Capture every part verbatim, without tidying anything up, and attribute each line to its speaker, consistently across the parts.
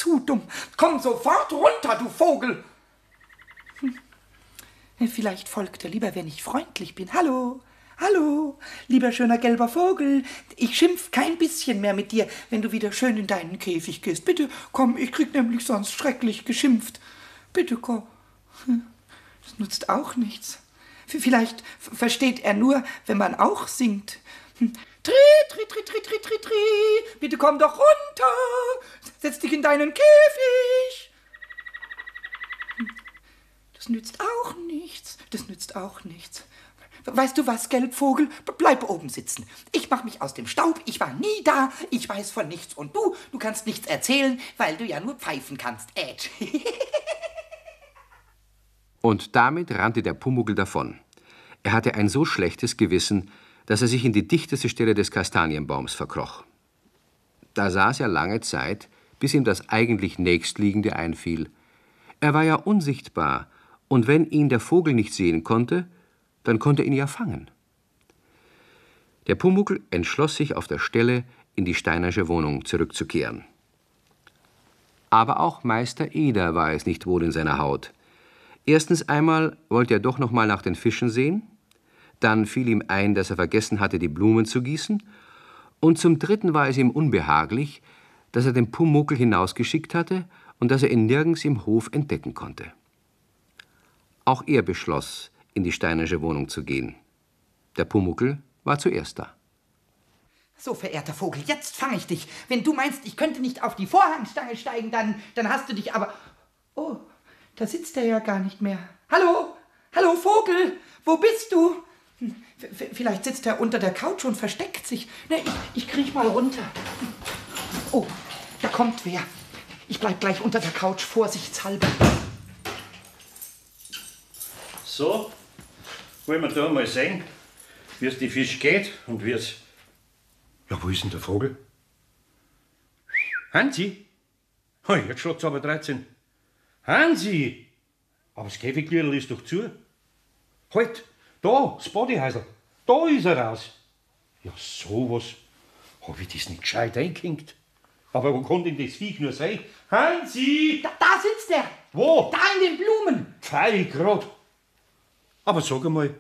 Speaker 1: zu dumm. Komm sofort runter, du Vogel. Hm. Vielleicht folgt er lieber, wenn ich freundlich bin. Hallo, hallo, lieber schöner gelber Vogel. Ich schimpf kein bisschen mehr mit dir, wenn du wieder schön in deinen Käfig gehst. Bitte komm, ich krieg nämlich sonst schrecklich geschimpft. Bitte komm. Das nutzt auch nichts. Vielleicht versteht er nur, wenn man auch singt. Tri, tri, tri, tri, tri, tri, tri. Bitte komm doch runter. Setz dich in deinen Käfig. Das nützt auch nichts. Das nützt auch nichts. Weißt du was, Gelbvogel? Bleib oben sitzen. Ich mach mich aus dem Staub. Ich war nie da. Ich weiß von nichts. Und du, du kannst nichts erzählen, weil du ja nur pfeifen kannst. Ätsch.
Speaker 2: Und damit rannte der Pumuckl davon. Er hatte ein so schlechtes Gewissen, dass er sich in die dichteste Stelle des Kastanienbaums verkroch. Da saß er lange Zeit, bis ihm das eigentlich Nächstliegende einfiel. Er war ja unsichtbar, und wenn ihn der Vogel nicht sehen konnte, dann konnte er ihn ja fangen. Der Pumuckl entschloss sich auf der Stelle, in die Steinersche Wohnung zurückzukehren. Aber auch Meister Eder war es nicht wohl in seiner Haut. Erstens einmal wollte er doch noch mal nach den Fischen sehen, dann fiel ihm ein, dass er vergessen hatte, die Blumen zu gießen, und zum Dritten war es ihm unbehaglich, dass er den Pumuckl hinausgeschickt hatte und dass er ihn nirgends im Hof entdecken konnte. Auch er beschloss, in die Steinersche Wohnung zu gehen. Der Pumuckl war zuerst da.
Speaker 1: So, verehrter Vogel, jetzt fange ich dich. Wenn du meinst, ich könnte nicht auf die Vorhangstange steigen, dann, dann hast du dich aber... Oh, da sitzt er ja gar nicht mehr. Hallo, hallo Vogel, wo bist du? V- vielleicht sitzt er unter der Couch und versteckt sich. Ne, ich, ich kriech mal runter. Oh, da kommt wer. Ich bleib gleich unter der Couch, vorsichtshalber.
Speaker 3: So, wollen wir da mal sehen, wie es die Fisch geht und wie es... Ja, wo ist denn der Vogel? Hansi? Hey, jetzt schlägt's aber dreizehn. Hansi! Aber das Käfiglierl ist doch zu. Halt, da, das Bodyhäusl. Da ist er raus. Ja, sowas. Hab ich das nicht gescheit eingehängt? Aber wo kann denn das Viech nur sein? Hansi!
Speaker 1: Da, da sitzt er.
Speaker 3: Wo?
Speaker 1: Da in den Blumen.
Speaker 3: Pfeil grad. Aber sag einmal,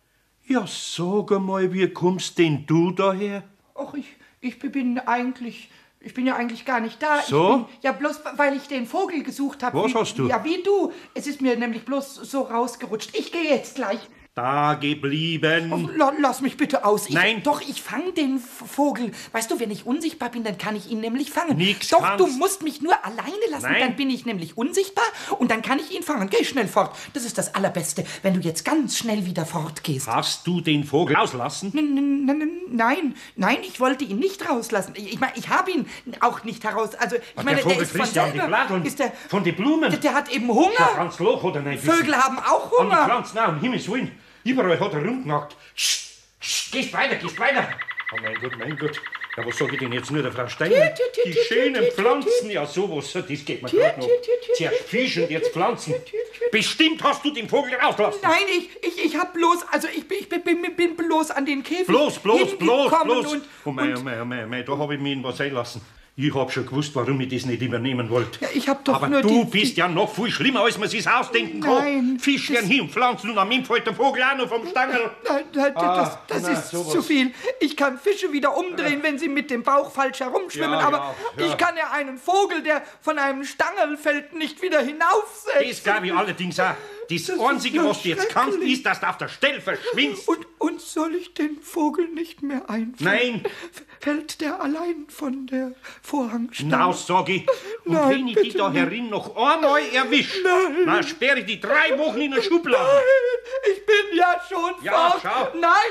Speaker 3: ja, sag einmal, wie kommst denn du daher?
Speaker 1: Ach, ich, ich bin eigentlich... Ich bin ja eigentlich gar nicht da.
Speaker 3: So?
Speaker 1: Ich bin, ja, bloß weil ich den Vogel gesucht habe.
Speaker 3: Was
Speaker 1: wie,
Speaker 3: hast du?
Speaker 1: Ja, wie du. Es ist mir nämlich bloß so rausgerutscht. Ich gehe jetzt gleich.
Speaker 3: Da geblieben.
Speaker 1: Oh, la, lass mich bitte aus. Ich,
Speaker 3: Nein.
Speaker 1: Doch, ich fange den V- Vogel. Weißt du, wenn ich unsichtbar bin, dann kann ich ihn nämlich fangen.
Speaker 3: Nix
Speaker 1: Doch,
Speaker 3: kannst.
Speaker 1: du musst mich nur alleine lassen.
Speaker 3: Nein.
Speaker 1: Dann bin ich nämlich unsichtbar und dann kann ich ihn fangen. Geh schnell fort. Das ist das Allerbeste, wenn du jetzt ganz schnell wieder fortgehst.
Speaker 3: Hast du den Vogel rauslassen?
Speaker 1: N- n- n- Nein, nein, ich wollte ihn nicht rauslassen. Ich, ich meine, ich habe ihn auch nicht heraus. Also, ich
Speaker 3: Ach,
Speaker 1: meine,
Speaker 3: der Vogel
Speaker 1: der ist von
Speaker 3: frisst ja an die
Speaker 1: selber-
Speaker 3: Bladeln
Speaker 1: ist der,
Speaker 3: von den Blumen.
Speaker 1: Der, der hat eben
Speaker 3: Ja,
Speaker 1: Hunger.
Speaker 3: ganz Loch oder nicht?
Speaker 1: Vögel haben auch
Speaker 3: An die
Speaker 1: Hunger.
Speaker 3: Pflanzen auch, um Himmels Willen. Überall hat er rumgenagt. Psst, psst, gehst weiter, gehst weiter. Oh mein Gott, mein Gott. Ja, was sag ich denn jetzt nur der Frau Steiner?
Speaker 1: Tü, tü, tü,
Speaker 3: Die
Speaker 1: tü,
Speaker 3: schönen
Speaker 1: tü, tü, tü.
Speaker 3: Pflanzen, ja sowas, das geht mir
Speaker 1: Tü,
Speaker 3: gerade noch.
Speaker 1: tü, tü, tü,
Speaker 3: Zuerst
Speaker 1: tü,
Speaker 3: Fisch und jetzt Pflanzen.
Speaker 1: tü, tü, tü.
Speaker 3: Bestimmt hast du den Vogel rausgelassen.
Speaker 1: Nein, ich, ich, ich hab bloß, also ich, bin- ich bin, bin, bin bloß an den Käfig
Speaker 3: Bloß, bloß, bloß,
Speaker 1: hingekommen
Speaker 3: bloß.
Speaker 1: Und,
Speaker 3: oh mein, oh
Speaker 1: und
Speaker 3: mein, oh mein, oh mein, da hab ich mich in was einlassen. Ich hab schon gewusst, warum ich das nicht übernehmen wollte.
Speaker 1: Ja, ich hab doch
Speaker 3: Aber
Speaker 1: nur
Speaker 3: du
Speaker 1: die-
Speaker 3: bist
Speaker 1: die-
Speaker 3: ja noch viel schlimmer, als man sich's ausdenken kann.
Speaker 1: Nein,
Speaker 3: Fisch werden hin, Pflanzen und am Ende fällt der Vogel auch noch vom Stangel.
Speaker 1: Nein, nein,
Speaker 3: Ah,
Speaker 1: das, das
Speaker 3: na,
Speaker 1: ist
Speaker 3: sowas.
Speaker 1: zu viel. Ich kann Fische wieder umdrehen, wenn sie mit dem Bauch falsch herumschwimmen,
Speaker 3: Ja,
Speaker 1: aber
Speaker 3: ja, ja.
Speaker 1: ich kann ja einen Vogel, der von einem Stangel fällt, nicht wieder hinaufsetzen.
Speaker 3: Das glaube ich allerdings auch. Das,
Speaker 1: Das ist
Speaker 3: Einzige,
Speaker 1: ja
Speaker 3: was du jetzt kannst,
Speaker 1: schrecklich.
Speaker 3: ist, dass du auf der Stelle verschwindst.
Speaker 1: Und, und soll ich den Vogel nicht mehr einfangen?
Speaker 3: Nein.
Speaker 1: F- Fällt der allein von der Vorhangstange?
Speaker 3: Hinaus, sag ich. Und
Speaker 1: Nein,
Speaker 3: wenn ich dich
Speaker 1: bitte
Speaker 3: da
Speaker 1: nicht.
Speaker 3: herin noch einmal erwisch,
Speaker 1: Nein.
Speaker 3: dann sperre ich die drei Wochen in der Schublade.
Speaker 1: Nein, ich bin ja schon
Speaker 3: Ja,
Speaker 1: fort.
Speaker 3: schau.
Speaker 1: Nein.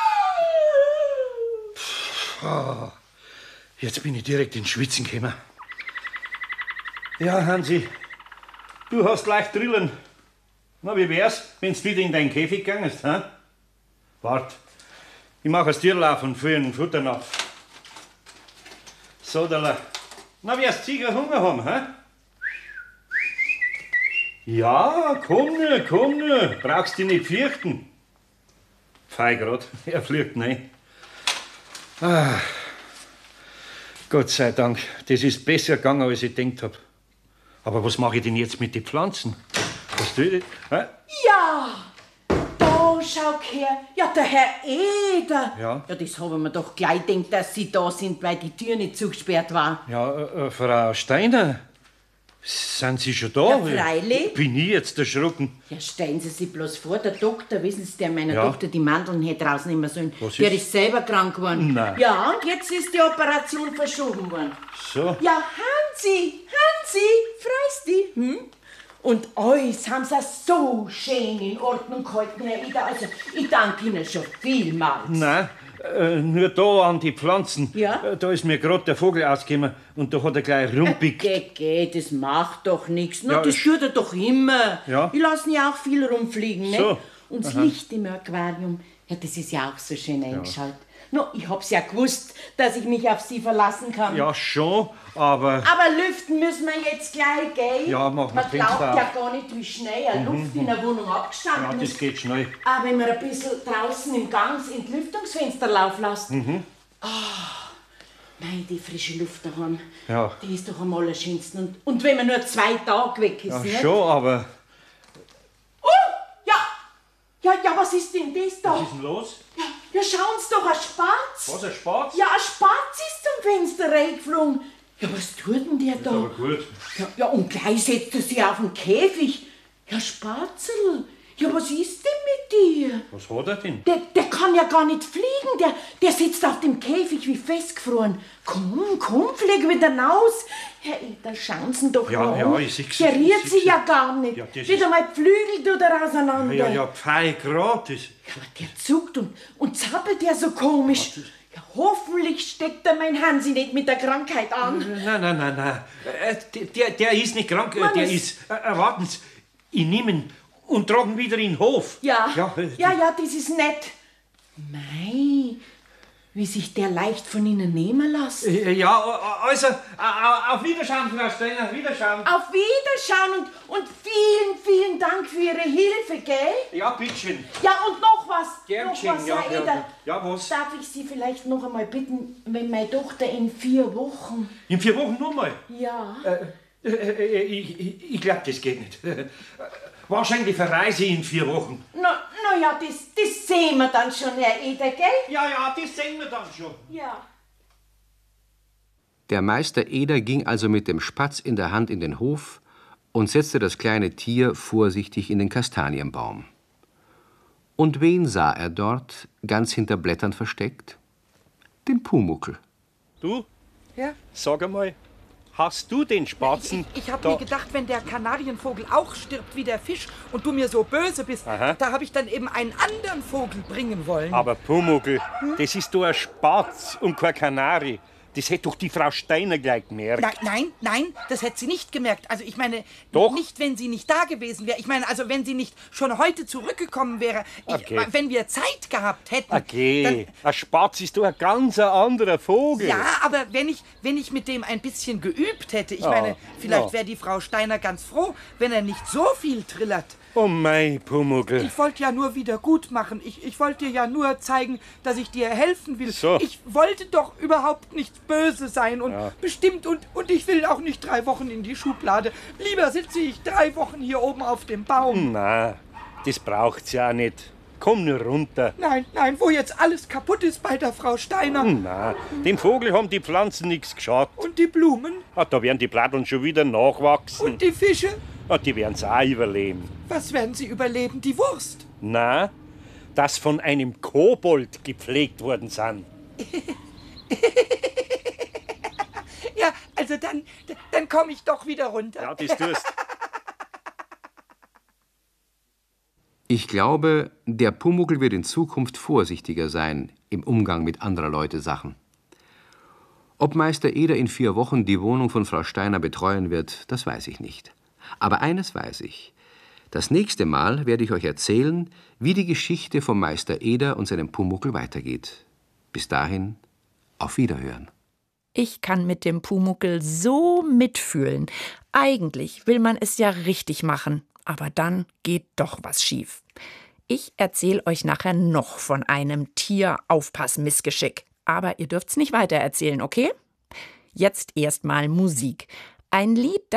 Speaker 3: Jetzt bin ich direkt ins Schwitzen gekommen. Ja, Hansi, du hast leicht drillen. Na, wie wär's, wenn's wieder in deinen Käfig gangest, hä? Wart, ich mach ein Tierlauf und füll einen Futter nach. So, da. Na, wirst sicher Hunger haben, hä? Ja, komm nur, komm nur, brauchst dich nicht fürchten. Fei grad, er fliegt nicht. Ah. Gott sei Dank, das ist besser gegangen, als ich gedacht hab. Aber was mache ich denn jetzt mit den Pflanzen? Was tue ich? Hä?
Speaker 4: Ja, da schau her. Ja, der Herr Eder.
Speaker 3: Ja?
Speaker 4: Ja, das habe ich mir doch gleich gedacht, dass Sie da sind, weil die Tür nicht zugesperrt war.
Speaker 3: Ja, äh, äh, Frau Steiner, sind Sie schon da?
Speaker 4: Ja, freilich.
Speaker 3: Bin ich jetzt erschrocken?
Speaker 4: Ja, stellen Sie sich bloß vor, der Doktor, wissen Sie, der meiner
Speaker 3: Ja.
Speaker 4: Tochter die Mandeln hätte rausnehmen sollen,
Speaker 3: Was
Speaker 4: der
Speaker 3: ist?
Speaker 4: ist selber krank geworden.
Speaker 3: Nein.
Speaker 4: Ja, und jetzt ist die Operation verschoben worden.
Speaker 3: So.
Speaker 4: Ja, Hansi, Hansi, freust dich? Hm? Und euch haben sie so schön in Ordnung gehalten, Herr Ida. Also, ich danke Ihnen schon vielmals.
Speaker 3: Nein, äh, nur da an die Pflanzen.
Speaker 4: Ja?
Speaker 3: Äh, da ist mir gerade der Vogel ausgekommen und da hat er gleich rumpickt.
Speaker 4: Geh, geh, das macht doch nichts.
Speaker 3: Ja,
Speaker 4: Das tut er doch immer.
Speaker 3: Ja.
Speaker 4: Ich lasse ja auch viel rumfliegen. Ne?
Speaker 3: So.
Speaker 4: Und das Licht im Aquarium, ja, das ist ja auch so schön eingeschaltet. No, ich hab's ja gewusst, dass ich mich auf Sie verlassen kann.
Speaker 3: Ja, schon, aber...
Speaker 4: Aber lüften müssen wir jetzt gleich, gell?
Speaker 3: Ja, machen wir
Speaker 4: Man
Speaker 3: Fenster
Speaker 4: glaubt ja
Speaker 3: auf.
Speaker 4: gar nicht, wie schnell eine Luft in der Wohnung
Speaker 3: Ja,
Speaker 4: abgestanden
Speaker 3: das
Speaker 4: ist.
Speaker 3: geht schnell.
Speaker 4: Aber wenn man ein bisschen draußen im Gang das Entlüftungsfenster laufen lässt.
Speaker 3: Mhm.
Speaker 4: Ah, nein, die frische Luft daheim,
Speaker 3: Ja.
Speaker 4: die ist doch am allerschönsten. Und, und wenn man nur zwei Tage weg ist,
Speaker 3: Ja,
Speaker 4: nicht?
Speaker 3: schon, aber...
Speaker 4: Oh, ja, ja, ja, was ist denn das da?
Speaker 3: Was ist denn los?
Speaker 4: Ja, ja, schauen Sie doch, ein Spatz.
Speaker 3: Was, ein Spatz?
Speaker 4: Ja, ein Spatz ist zum Fenster reingeflogen. Ja, was tut denn der da?
Speaker 3: Aber gut.
Speaker 4: Ja, ja, und gleich setzt er sich auf den Käfig. Ja, Spatzel, ja, was ist denn mit dir?
Speaker 3: Was hat er denn?
Speaker 4: Der, der kann ja gar nicht fliegen, der, der sitzt auf dem Käfig wie festgefroren. Komm, komm, flieg wieder raus. Herr Eder, schauen Sie doch
Speaker 3: Ja,
Speaker 4: mal
Speaker 3: ja,
Speaker 4: um.
Speaker 3: ich seh's,
Speaker 4: Der
Speaker 3: ich
Speaker 4: rührt
Speaker 3: seh's.
Speaker 4: sich ja gar nicht.
Speaker 3: Ja, das
Speaker 4: Nicht
Speaker 3: ist-
Speaker 4: einmal die Flügel tut er auseinander.
Speaker 3: Ja, ja, Pfei, gratis.
Speaker 4: Ja, aber der zuckt und, und zappelt ja so komisch. Ja, hoffentlich steckt er mein Hansi nicht mit der Krankheit an.
Speaker 3: Nein, nein, nein, nein. Äh, der- Der, der ist nicht krank, äh,
Speaker 4: Mann,
Speaker 3: der
Speaker 4: es-
Speaker 3: ist... Äh, äh, warten Sie, ich nehme ihn und trage ihn wieder in den Hof.
Speaker 4: Ja,
Speaker 3: Ja,
Speaker 4: ja,
Speaker 3: äh,
Speaker 4: ja, das ist nett. Mei, wie sich der leicht von Ihnen nehmen lässt.
Speaker 3: Äh, Ja, äh, also, äh, auf Wiederschauen, Frau Steiner, auf Wiederschauen.
Speaker 4: Auf Wiederschauen und, und vielen, vielen Dank für Ihre Hilfe, gell?
Speaker 3: Ja, bitteschön.
Speaker 4: Ja, und noch was.
Speaker 3: Gernchen,
Speaker 4: noch was,
Speaker 3: ja,
Speaker 4: Herr
Speaker 3: ja,
Speaker 4: Eder.
Speaker 3: ja, was?
Speaker 4: Darf ich Sie vielleicht noch einmal bitten, wenn meine Tochter in vier Wochen...
Speaker 3: In vier Wochen nur mal.
Speaker 4: Ja...
Speaker 3: Äh, äh, ich ich, ich glaube, das geht nicht. Äh, Wahrscheinlich verreise ich in vier Wochen.
Speaker 4: Na, na ja, das, das sehen wir dann schon, Herr Eder, gell?
Speaker 3: Ja, ja, das sehen wir dann schon.
Speaker 4: Ja.
Speaker 2: Der Meister Eder ging also mit dem Spatz in der Hand in den Hof und setzte das kleine Tier vorsichtig in den Kastanienbaum. Und wen sah er dort, ganz hinter Blättern versteckt? Den Pumuckl.
Speaker 5: Du,
Speaker 1: Ja?
Speaker 5: sag einmal, hast du den Spatzen?
Speaker 1: Ich, ich habe
Speaker 5: da-
Speaker 1: mir gedacht, wenn der Kanarienvogel auch stirbt wie der Fisch und du mir so böse bist,
Speaker 5: Aha.
Speaker 1: da habe ich dann eben einen anderen Vogel bringen wollen.
Speaker 5: Aber Pumuckl, das ist doch ein Spatz und kein Kanari. Das hätte doch die Frau Steiner gleich gemerkt.
Speaker 1: Nein, nein, nein, das hätte sie nicht gemerkt. Also ich meine,
Speaker 5: Doch.
Speaker 1: nicht, wenn sie nicht da gewesen wäre. Ich meine, also wenn sie nicht schon heute zurückgekommen wäre. Ich,
Speaker 5: Okay.
Speaker 1: Wenn wir Zeit gehabt hätten.
Speaker 5: Okay, ein Spatz ist doch ein ganz anderer Vogel.
Speaker 1: Dann, ja, aber wenn ich, wenn ich mit dem ein bisschen geübt hätte, ich
Speaker 5: Ja,
Speaker 1: meine, vielleicht
Speaker 5: ja.
Speaker 1: wäre die Frau Steiner ganz froh, wenn er nicht so viel trillert.
Speaker 5: Oh mei, Pumuckl.
Speaker 1: Ich wollte ja nur wieder gut machen. Ich, ich wollte dir ja nur zeigen, dass ich dir helfen will.
Speaker 5: So.
Speaker 1: Ich wollte doch überhaupt nicht böse sein und
Speaker 5: Ja.
Speaker 1: bestimmt und, und ich will auch nicht drei Wochen in die Schublade. Lieber sitze ich drei Wochen hier oben auf dem Baum.
Speaker 5: Na, das braucht's ja auch nicht. Komm nur runter.
Speaker 1: Nein, nein, wo jetzt alles kaputt ist bei der Frau Steiner.
Speaker 5: Na, dem Vogel haben die Pflanzen nichts geschadet.
Speaker 1: Und die Blumen
Speaker 5: Ah, da werden die Blatteln schon wieder nachwachsen.
Speaker 1: und die Fische.
Speaker 5: Ah, die werden's auch überleben.
Speaker 1: Was werden sie überleben? Die Wurst.
Speaker 5: Na, dass von einem Kobold gepflegt worden sind.
Speaker 1: Ja, also dann, dann komme ich doch wieder runter.
Speaker 5: Ja, das tust.
Speaker 2: Ich glaube, der Pumuckl wird in Zukunft vorsichtiger sein im Umgang mit anderer Leute Sachen. Ob Meister Eder in vier Wochen die Wohnung von Frau Steiner betreuen wird, das weiß ich nicht. Aber eines weiß ich. Das nächste Mal werde ich euch erzählen, wie die Geschichte vom Meister Eder und seinem Pumuckl weitergeht. Bis dahin, auf Wiederhören.
Speaker 6: Ich kann mit dem Pumuckl so mitfühlen. Eigentlich will man es ja richtig machen, aber dann geht doch was schief. Ich erzähle euch nachher noch von einem Tieraufpass-Missgeschick. Aber ihr dürft's nicht weitererzählen, okay? Jetzt erstmal Musik. Ein Lied,